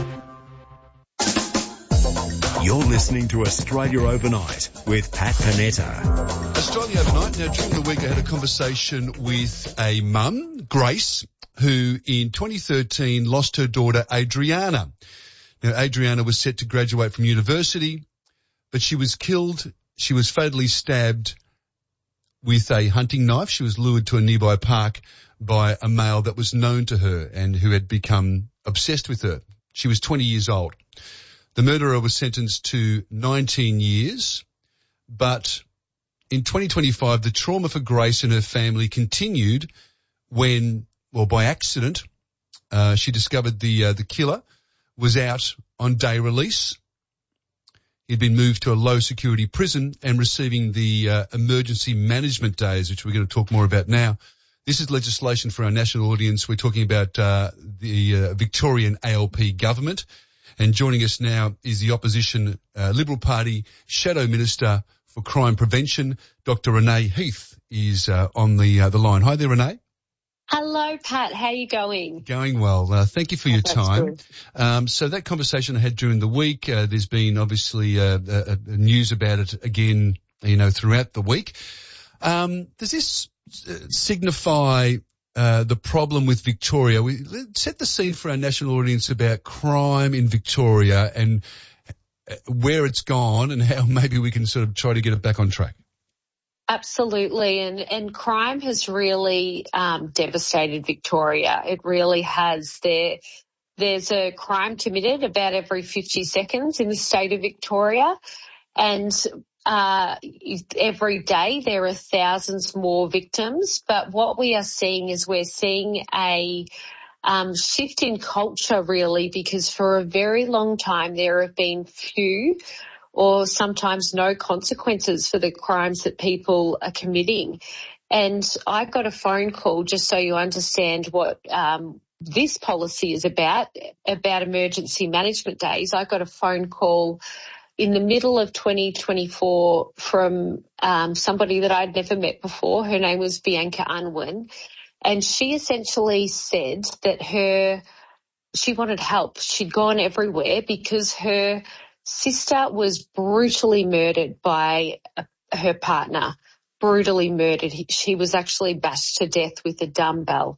Speaker 20: You're listening to Australia Overnight with Pat Panetta.
Speaker 13: Australia Overnight. Now, during the week, I had a conversation with a mum, Grace, who in 2013 lost her daughter, Adriana. Now, Adriana was set to graduate from university, but she was killed. She was fatally stabbed with a hunting knife. She was lured to a nearby park by a male that was known to her and who had become obsessed with her. She was 20 years old. The murderer was sentenced to 19 years, but in 2025, the trauma for Grace and her family continued when, well, by accident, she discovered the killer was out on day release. He'd been moved to a low-security prison and receiving the emergency management days, which we're going to talk more about now. This is legislation for our national audience. We're talking about the Victorian ALP government. And joining us now is the opposition Liberal Party Shadow Minister for Crime Prevention, Dr. Renee Heath, is on the line. Hi there, Renee.
Speaker 18: Hello, Pat. How are you going?
Speaker 13: Going well. Thank you for your time. So that conversation I had during the week, there's been obviously news about it again, throughout the week. Does this signify the problem with Victoria? We set the scene for our national audience about crime in Victoria and where it's gone and how maybe we can sort of try to get it back on track.
Speaker 18: Absolutely. And crime has really devastated Victoria. It really has. There's a crime committed about every 50 seconds in the state of Victoria. And every day there are thousands more victims. But what we are seeing is we're seeing a shift in culture, really, because for a very long time there have been few or sometimes no consequences for the crimes that people are committing. And I got a phone call, just so you understand what this policy is about emergency management days. I got a phone call in the middle of 2024 from somebody that I'd never met before. Her name was Bianca Unwin. And she essentially said that she wanted help. She'd gone everywhere because her sister was brutally murdered by her partner, brutally murdered. She was actually bashed to death with a dumbbell.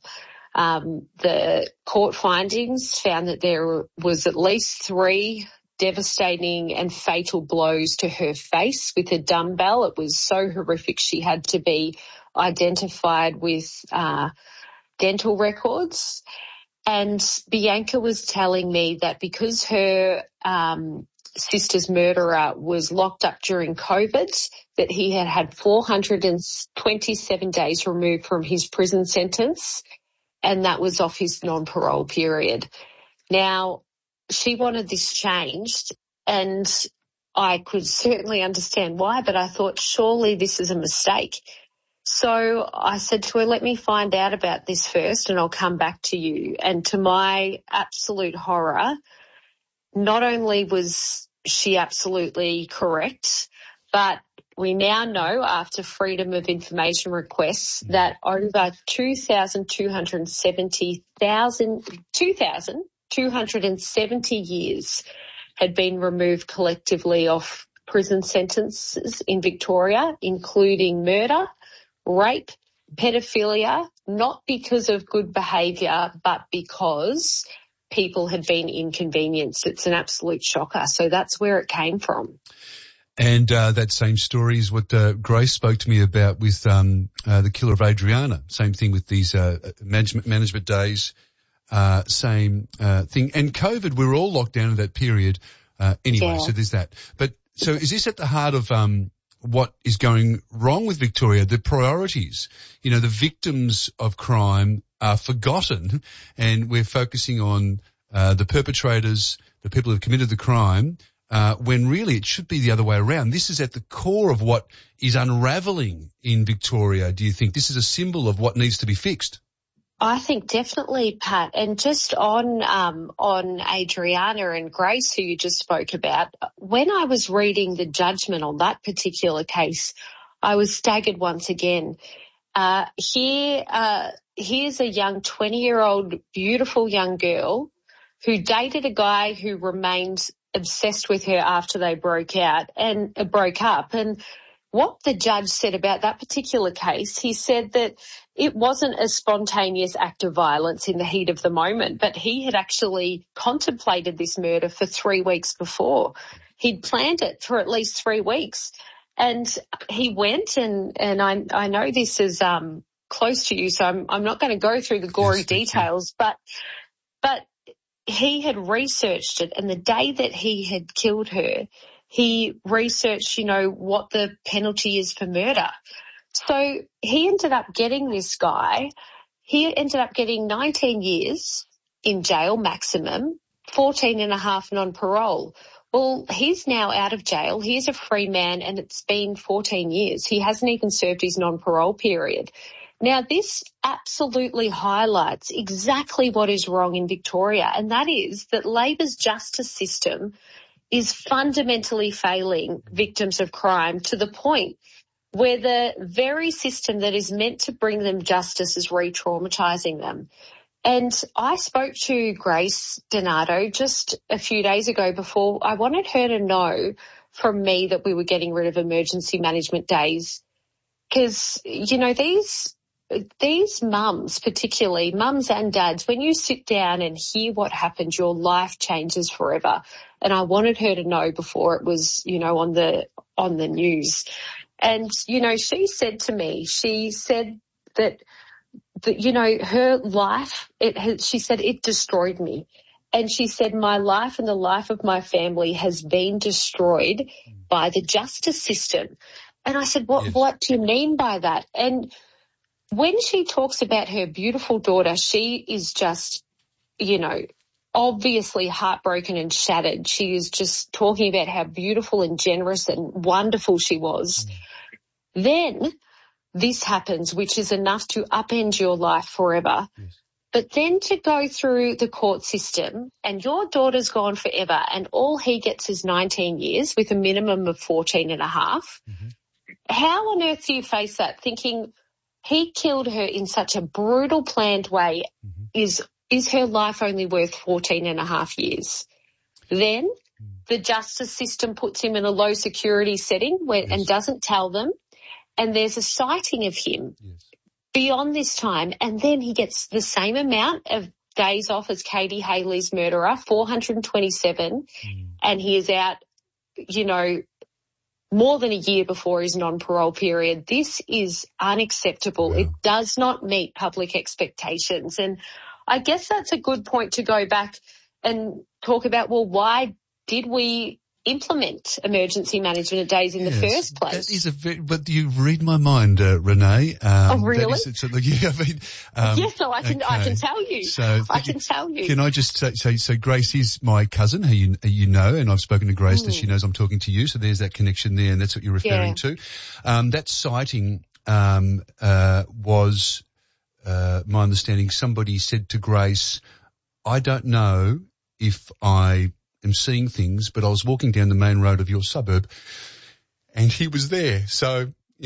Speaker 18: The court findings found that there was at least 3 devastating and fatal blows to her face with a dumbbell. It was so horrific she had to be identified with dental records. And Bianca was telling me that because her sister's murderer was locked up during COVID, that he had 427 days removed from his prison sentence, and that was off his non-parole period. Now, she wanted this changed, and I could certainly understand why, but I thought surely this is a mistake. So I said to her, let me find out about this first and I'll come back to you. And to my absolute horror, not only was she absolutely correct, but we now know after Freedom of Information requests that over 2,270 years had been removed collectively off prison sentences in Victoria, including murder, rape, pedophilia, not because of good behaviour, but because people had been inconvenienced. It's an absolute shocker. So that's where it came from.
Speaker 13: And that same story is what Grace spoke to me about with the killer of Adriana. Same thing with these management days, same thing. And COVID, we were all locked down in that period anyway, so there's that. But so is this at the heart of what is going wrong with Victoria, the priorities? You know, the victims of crime are forgotten and we're focusing on the perpetrators, the people who have committed the crime, when really it should be the other way around. This is at the core of what is unravelling in Victoria, do you think? This is a symbol of what needs to be fixed.
Speaker 18: I think definitely, Pat. And just on Adriana and Grace, who you just spoke about, when I was reading the judgment on that particular case, I was staggered once again. Here's a young 20-year-old, beautiful young girl who dated a guy who remained obsessed with her after they broke up. And what the judge said about that particular case, he said that it wasn't a spontaneous act of violence in the heat of the moment, but he had actually contemplated this murder for 3 weeks before. He'd planned it for at least 3 weeks. And he went and I know this is close to you, so I'm not going to go through the gory details, but he had researched it, and the day that he had killed her, he researched, what the penalty is for murder. So he ended up getting this guy. He ended up getting 19 years in jail maximum, 14 and a half non-parole. Well, he's now out of jail. He's a free man, and it's been 14 years. He hasn't even served his non-parole period. Now, this absolutely highlights exactly what is wrong in Victoria, and that is that Labor's justice system is fundamentally failing victims of crime to the point where the very system that is meant to bring them justice is re-traumatising them. And I spoke to Grace Donato just a few days ago before. I wanted her to know from me that we were getting rid of emergency management days because, these mums, particularly mums and dads, when you sit down and hear what happened, your life changes forever. And I wanted her to know before it was, on the news. And, she said to me, that her life, she said it destroyed me. And she said, my life and the life of my family has been destroyed by the justice system. And I said, what do you mean by that? And when she talks about her beautiful daughter, she is just, obviously heartbroken and shattered. She is just talking about how beautiful and generous and wonderful she was. Then this happens, which is enough to upend your life forever. Yes. But then to go through the court system and your daughter's gone forever and all he gets is 19 years with a minimum of 14 and a half. Mm-hmm. How on earth do you face that thinking he killed her in such a brutal, planned way? Mm-hmm. Is her life only worth 14 and a half years? Then the justice system puts him in a low security setting and doesn't tell them. And there's a sighting of him beyond this time. And then he gets the same amount of days off as Katie Haley's murderer, 427. And he is out, more than a year before his non-parole period. This is unacceptable. It does not meet public expectations. And I guess that's a good point to go back and talk about, why did we implement emergency management days in the first place.
Speaker 13: That is but you read my mind, Renee.
Speaker 18: Oh, really?
Speaker 13: Yes,
Speaker 18: no, I can tell you.
Speaker 13: So
Speaker 18: I can tell you.
Speaker 13: Can I just say, so Grace is my cousin, who you know, and I've spoken to Grace that she knows I'm talking to you, so there's that connection there, and that's what you're referring to. That sighting was, my understanding, somebody said to Grace, I don't know if I am seeing things, but I was walking down the main road of your suburb and he was there. So,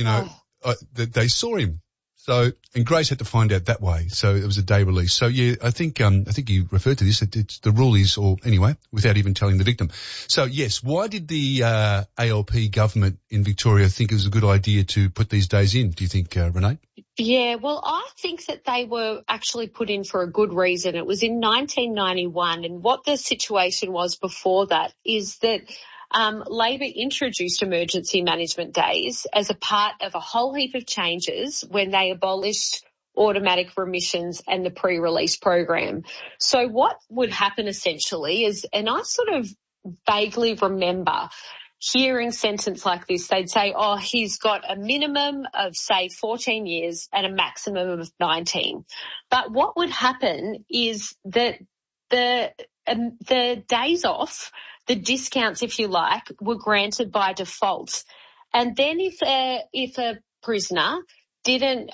Speaker 13: they saw him. So, and Grace had to find out that way. So it was a day release. So yeah, I think you referred to this. It's the rule is, or anyway, without even telling the victim. So yes, why did the ALP government in Victoria think it was a good idea to put these days in? Do you think, Renee?
Speaker 18: Yeah, well, I think that they were actually put in for a good reason. It was in 1991, and what the situation was before that is that Labor introduced emergency management days as a part of a whole heap of changes when they abolished automatic remissions and the pre-release program. So what would happen essentially is, and I sort of vaguely remember hearing sentence like this, they'd say, oh, he's got a minimum of, say, 14 years and a maximum of 19. But what would happen is that the days off, the discounts, if you like, were granted by default. And then if a prisoner didn't,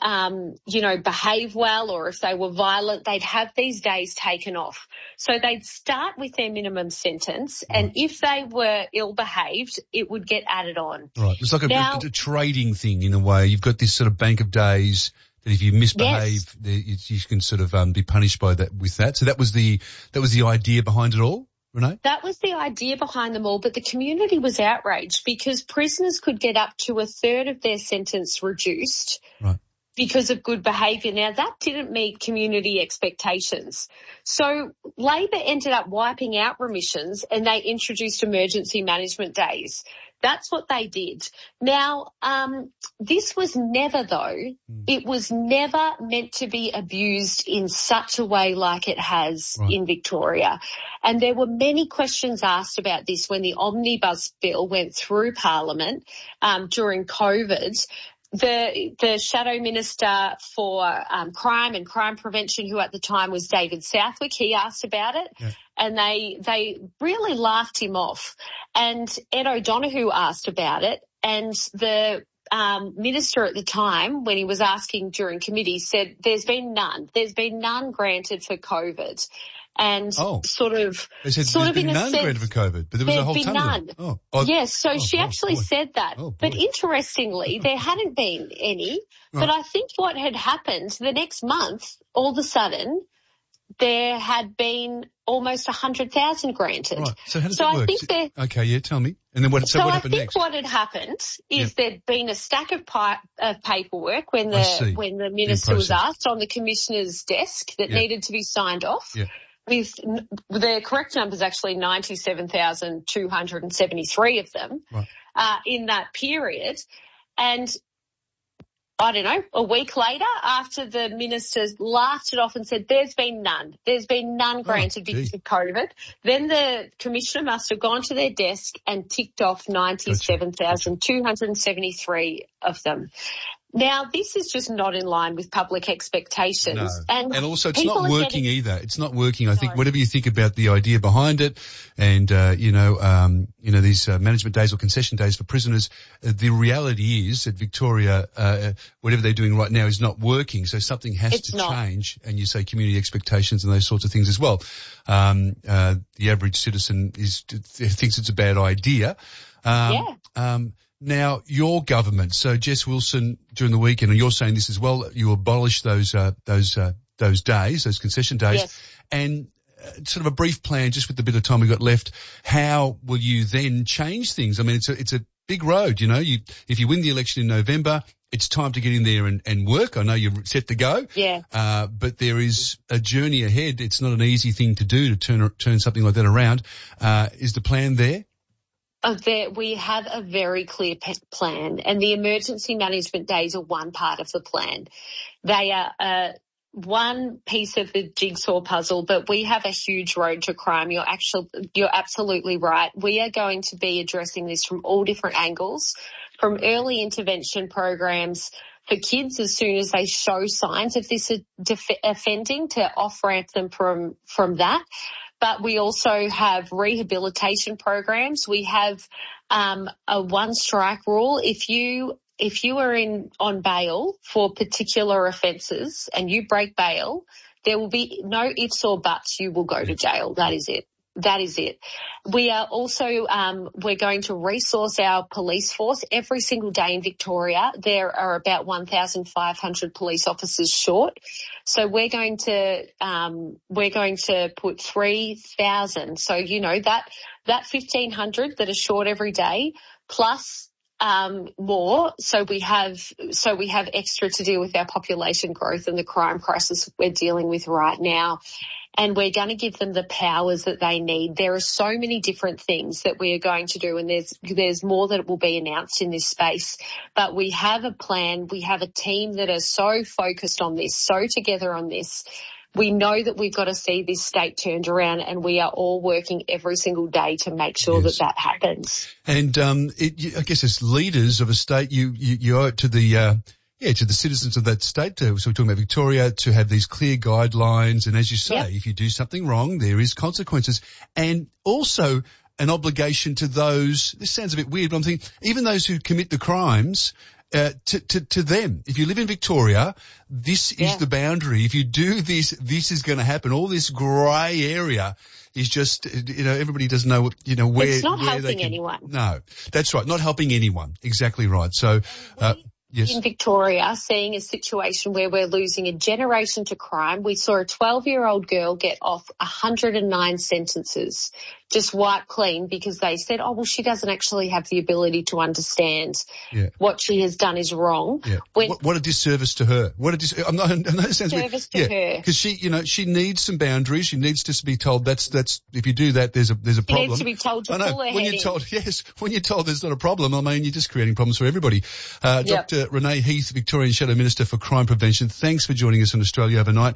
Speaker 18: behave well, or if they were violent, they'd have these days taken off. So they'd start with their minimum sentence, and if they were ill-behaved, it would get added on.
Speaker 13: Right. It's like a trading thing in a way. You've got this sort of bank of days that if you misbehave, you can sort of be punished by that with that. So that was the idea behind it all, Renee?
Speaker 18: That was the idea behind them all, but the community was outraged because prisoners could get up to a third of their sentence reduced because of good behaviour. Now, that didn't meet community expectations. So Labor ended up wiping out remissions and they introduced emergency management days. That's what they did. Now, this was never, though, it was never meant to be abused in such a way like it has in Victoria. And there were many questions asked about this when the Omnibus Bill went through Parliament during COVID. The Shadow Minister for Crime and Crime Prevention, who at the time was David Southwick, he asked about it, and they really laughed him off. And Ed O'Donoghue asked about it, and the minister at the time, when he was asking during committee, said there's been none. There's been none granted for COVID. And sort of
Speaker 13: in a sense, granted for COVID, but there was a whole ton of them.
Speaker 18: Yes, so she actually said that. But interestingly, there hadn't been any. But I think what had happened the next month, all of a sudden, there had been almost 100,000 granted.
Speaker 13: Right. So how does that work? Tell me. And then what happened next?
Speaker 18: I think what had happened is there'd been a stack of paperwork when the minister was asked on the commissioner's desk that needed to be signed off. Yeah. With the correct number is actually 97,273 of them in that period. And I don't know, a week later, after the ministers laughed it off and said, there's been none granted because of COVID, then the commissioner must have gone to their desk and ticked off 97,273 of them. Now, this is just not in line with public expectations.
Speaker 13: No. And also it's not working either. It's not working. I think whatever you think about the idea behind it and, these management days or concession days for prisoners, the reality is that Victoria, whatever they're doing right now is not working. So something has to change. And you say community expectations and those sorts of things as well. The average citizen thinks it's a bad idea. Now, your government, so Jess Wilson during the weekend, and you're saying this as well, you abolished those days, those concession days, and sort of a brief plan, just with the bit of time we got left. How will you then change things? I mean, it's a big road, if you win the election in November, it's time to get in there and work. I know you're set to go. Yeah. But there is a journey ahead. It's not an easy thing to do to turn something like that around. Is the plan there?
Speaker 18: We have a very clear plan, and the emergency management days are one part of the plan. They are one piece of the jigsaw puzzle, but we have a huge road to crime. You're absolutely right. We are going to be addressing this from all different angles, from early intervention programs for kids as soon as they show signs of this offending, to off-ramp them from that. But we also have rehabilitation programs. We have a one-strike rule. If you are on bail for particular offences and you break bail, there will be no ifs or buts. You will go to jail. That is it. We are also, we're going to resource our police force every single day in Victoria. There are about 1,500 police officers short. So we're going to put 3,000. So, that 1,500 that are short every day plus more, so we have extra to deal with our population growth and the crime crisis we're dealing with right now. And we're going to give them the powers that they need. There are so many different things that we are going to do, and there's more that will be announced in this space. But we have a plan. We have a team that are so focused on this, so together on this. We know that we've got to see this state turned around, and we are all working every single day to make sure that happens.
Speaker 13: And I guess as leaders of a state, you owe it to the to the citizens of that state, so we're talking about Victoria, to have these clear guidelines. And as you say, if you do something wrong, there is consequences. And also an obligation to those, this sounds a bit weird, but I'm thinking, even those who commit the crimes, to them. If you live in Victoria, this is the boundary. If you do this, this is going to happen. All this grey area is just, everybody doesn't know, where.
Speaker 18: It's not helping anyone.
Speaker 13: No, that's right. Not helping anyone. Exactly right. So, yes.
Speaker 18: In Victoria, seeing a situation where we're losing a generation to crime. We saw a 12-year-old girl get off 109 sentences, just wiped clean, because they said, she doesn't actually have the ability to understand what she has done is wrong.
Speaker 13: Yeah. What a disservice to her. I'm not disservice
Speaker 18: to her.
Speaker 13: Because she needs some boundaries. She needs to be told that's if you do that, there's a problem.
Speaker 18: She needs to be told to pull her
Speaker 13: when you're told there's not a problem, you're just creating problems for everybody. Dr. Renee Heath, Victorian Shadow Minister for Crime Prevention, thanks for joining us on Australia Overnight.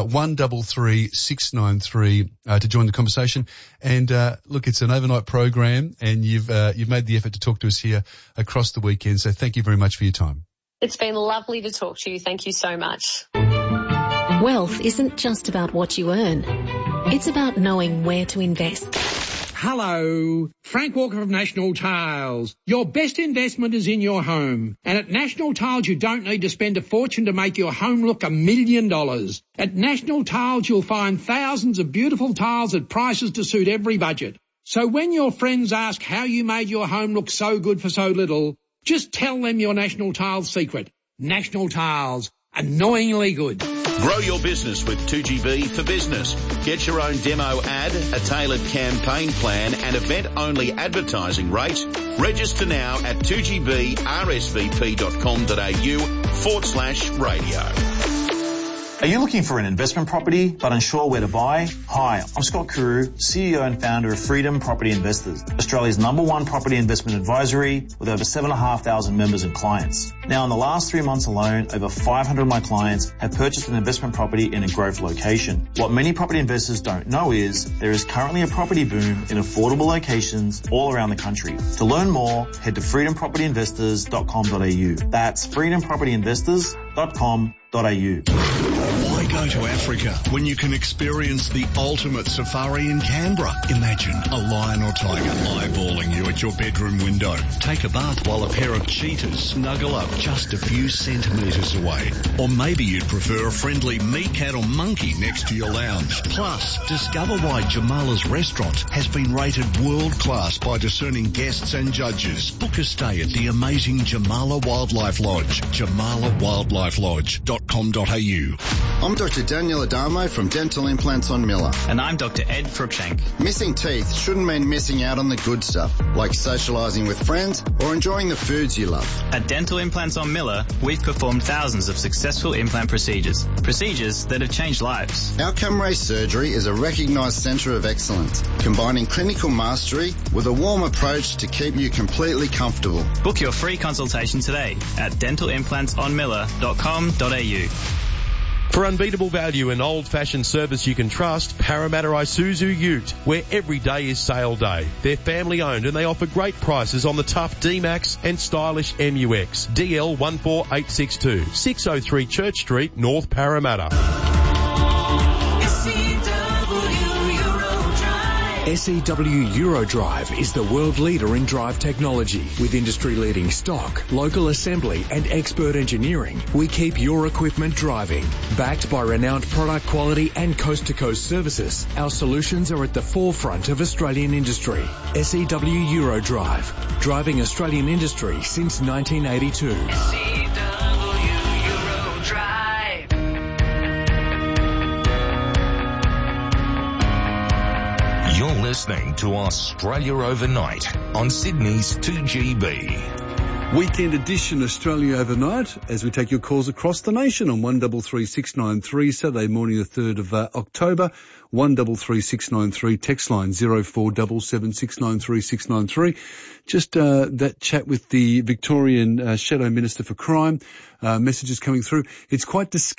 Speaker 13: 133 693 to join the conversation. And look, it's an overnight program, and you've made the effort to talk to us here across the weekend. So thank you very much for your time.
Speaker 18: It's been lovely to talk to you. Thank you so much.
Speaker 1: Wealth isn't just about what you earn. It's about knowing where to invest.
Speaker 11: Hello, Frank Walker of National Tiles. Your best investment is in your home. And at National Tiles, you don't need to spend a fortune to make your home look $1 million. At National Tiles, you'll find thousands of beautiful tiles at prices to suit every budget. So when your friends ask how you made your home look so good for so little, just tell them your National Tiles secret. National Tiles, annoyingly good.
Speaker 27: Grow your business with 2GB for Business. Get your own demo ad, a tailored campaign plan and event-only advertising rates. Register now at 2gbrsvp.com.au/radio.
Speaker 5: Are you looking for an investment property but unsure where to buy? Hi, I'm Scott Carew, CEO and founder of Freedom Property Investors, Australia's #1 property investment advisory with over 7,500 members and clients. Now, in the last 3 months alone, over 500 of my clients have purchased an investment property in a growth location. What many property investors don't know is there is currently a property boom in affordable locations all around the country. To learn more, head to freedompropertyinvestors.com.au. That's freedompropertyinvestors.com.au.
Speaker 7: Why go to Africa when you can experience the ultimate safari in Canberra? Imagine a lion or tiger eyeballing you at your bedroom window. Take a bath while a pair of cheetahs snuggle up just a few centimetres away. Or maybe you'd prefer a friendly meerkat or monkey next to your lounge. Plus, discover why Jamala's restaurant has been rated world class by discerning guests and judges. Book a stay at the amazing Jamala Wildlife Lodge, jamalawildlifelodge.com.au.
Speaker 19: I'm Dr. Daniel Adamo from Dental Implants on Miller.
Speaker 21: And I'm Dr. Ed Cruikshank.
Speaker 19: Missing teeth shouldn't mean missing out on the good stuff, like socialising with friends or enjoying the foods you love.
Speaker 21: At Dental Implants on Miller, we've performed thousands of successful implant procedures that have changed lives.
Speaker 19: Outcome Ray Surgery is a recognised centre of excellence, combining clinical mastery with a warm approach to keep you completely comfortable.
Speaker 21: Book your free consultation today at dentalimplantsonmiller.com.au.
Speaker 2: For unbeatable value and old-fashioned service you can trust, Parramatta Isuzu Ute, where every day is sale day. They're family-owned and they offer great prices on the tough D-Max and stylish MUX. DL 14862, 603 Church Street, North Parramatta.
Speaker 6: SEW Eurodrive is the world leader in drive technology. With industry-leading stock, local assembly and expert engineering, we keep your equipment driving. Backed by renowned product quality and coast-to-coast services, our solutions are at the forefront of Australian industry. SEW Eurodrive, driving Australian industry since 1982.
Speaker 3: You're listening to Australia Overnight on Sydney's 2GB.
Speaker 13: Weekend edition Australia Overnight as we take your calls across the nation on 133693, Saturday morning the 3rd of October, 133693, text line 0477693693. Just that chat with the Victorian Shadow Minister for Crime, messages coming through. It's quite disgusting.